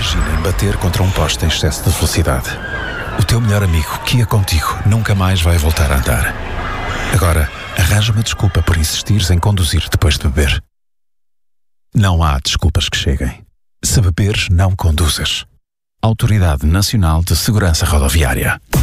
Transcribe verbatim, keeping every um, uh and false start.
Imaginem bater contra um poste em excesso de velocidade. O teu melhor amigo, que ia contigo, nunca mais vai voltar a andar. Agora, arranja uma desculpa por insistires em conduzir depois de beber. Não há desculpas que cheguem. Se beberes, não conduzas. Autoridade Nacional de Segurança Rodoviária.